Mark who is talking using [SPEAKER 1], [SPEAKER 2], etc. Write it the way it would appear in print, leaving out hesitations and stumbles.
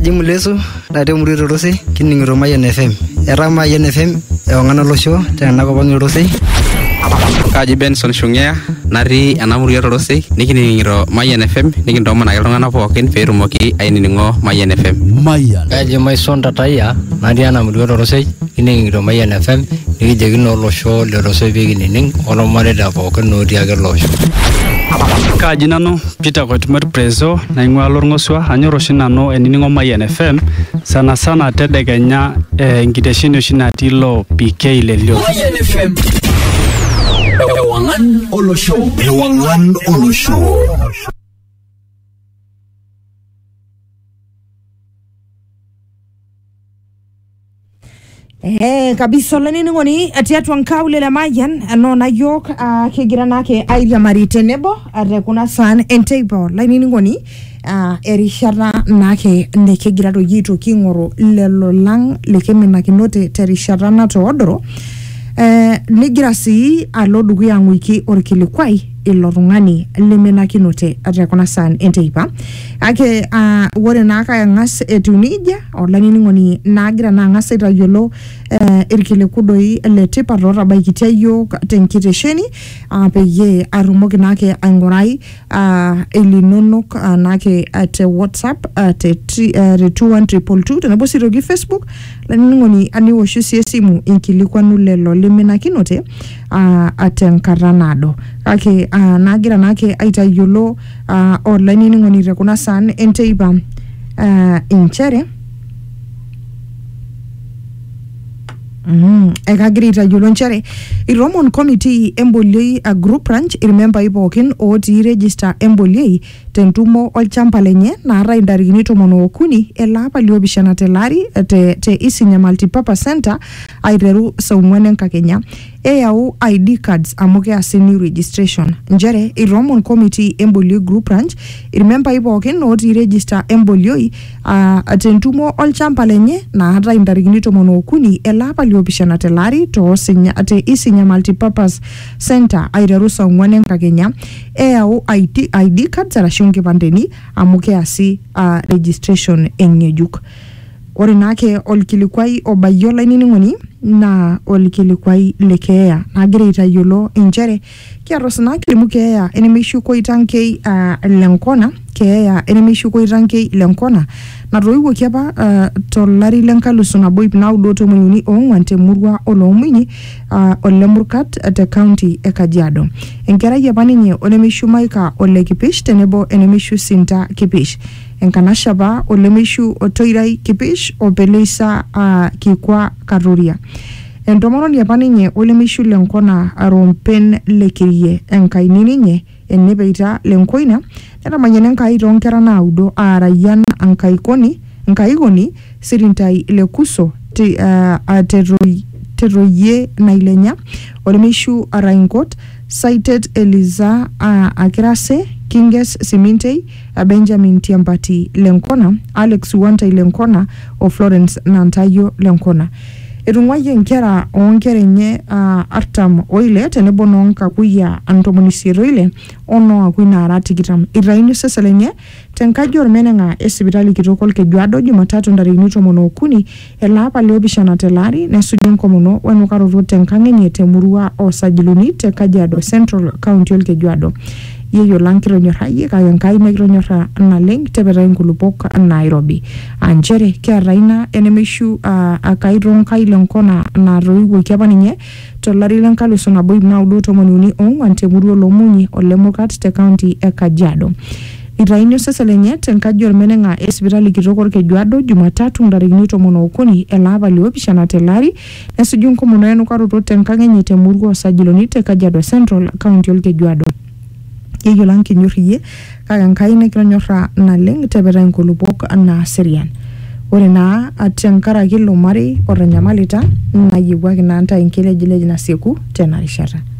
[SPEAKER 1] Kaji Muleso, natii Murito Rose, kining'ito Mayian FM. Era Mayian FM, ewang'an olosho, tenakop ang' Rose.
[SPEAKER 2] Kaji Benson Shungea, natii ena Murito Rose, nikining'ito Mayian FM, nikintomonaki iltung'anak pookin peetumoki ainining'o Mayian FM.
[SPEAKER 3] Mayian.
[SPEAKER 4] Kaji Maison Tataya, natii ena Murito Rose, kining'ito Mayian FM, nikijokino olosho le Rose peekinining' olmareita pookin otii ake ele osho.
[SPEAKER 5] Kaji nanu Peter Koitumor Prezo naing'ua Lorng'osua anyor oshi nanu enining'o Mayian FM sana tedekenya enkitesheni oshi natii ilo PK lelio.
[SPEAKER 3] Mayian FM. Ewang'an olosho.
[SPEAKER 6] Kabisa olanining'oni tiatua nkaulele le Mayian enona yiok kigira nake airiamari tenebo tekuna saan enteipa olanining'oni erishata nake nikigira doi aitoki aing'oru lelo lang likiminakinote terishata natoodoro nigira sii alo dukuya ang'uiki orkilikwai ilo tung'ani liminakinote tekuna saan enteipa ake ore naake ang'as etiu nejia olanining'oni nagira naa ang'as aitayiolo irkiliku doi letipat ootabaikitia yiok tenkitesheni peyie atumoki naake aing'urai ilinonok naake te WhatsApp te 21222 tenebo sii toki Facebook lanining'oni aniwoshu sii esimu inkilikwanu lelo liminakinote tenkata naado kake nagira naake aitayiolo olanining'oni tekuna saan enteipa inchere ekagira aitayiolo nchere iromon committee embolioi group ranch irmembai pookin otii register embolioi tentumo olchamba lenye naatai ntarikini 13 ele apa liopishana telari te Isinya Multipurpose Center aiteru saa 4 enkakenya eyau ID cards amu keasi new registration njere iromon committee embolioi group ranch irmembai pookin otii register embolioi tentumo olchamba lenye naatai ntarikini 13 ele apa liopishana telari te Isinya Multipurpose Center aiteru saa 4 enkakenya eyau ID cards arashu nkipandeni amu keasi registration eng'ejuk. Ore naake olkilikwai obayio olanining'oni na olkilikwai lekeeya nagira aitayiolo inchere kiaros naa kilimu keeya enemeishuko itankei lenkona keeya enemeishuko itankei lenkona natoiwuoki apa tolari lenkalusu nabo 994 temurua oloomunyi olemurkat te county e Kajiado. Enkerai apa ninye olemeishu Maika Olekipish tenebo enemeishu Sinta Kipish. Enkanashe apa olemeishu Otoirai Kipish opeleisa Kikwa Katoria. Entomononi apa ninye olemeishu lenkona Rompen Lekirie enkaini ninye enepeita lenkoina netamanyene enkai toonkera naudo Rayan Nkaikoni Sirintai Lekuso Teroyie Nailenya olemeishu Raingot Cited Eliza Akirase Kinges Simintei Benjamin Tiambati Lenkona Alex Wantai Lenkona o Florence Nantayo Lenkona. Etung'uayie nkera oonkera enye artam oile tenebo noonkakuyiaa 90 ono akui naara 20 itaini sese lenye tenkaji ormeneng'a esipitali kitok olkejuado Jumatatu ntarikini 13 ele apa liopishana telari nesuju nkomono wenukaroto tenkang' enye temurua osajiluni te Kajiado Central County olkejuado. Yeyo lang kironyorrayie kake enkai nekironyorra naleng tepetai nkulupok Nairobi. Anjere keetaina enemeishu akaironkai lenkona natoiwuoki apa ninye tolari lenkalusu nabo 994 temurua oloomunyi olemurkat te county e Kajiado. Itaini osesen lenye tenkaji ormeneng'a esipitali kitok olkejuado Jumatatu ntarikini 13 ele apa liopishana telari nesuju nkomono enukaroto tenkang' enye temurua osajiluni te Kajiado Central County olkejuado. Yeyo lang kinyorrie kake enkai nekironyorra naleng tepetai nkulupok naaserian. Ore naa tenkaraki ilo marei otanyamalita nayiewuaki naa ntae nkilejilej nasieku tena rishata.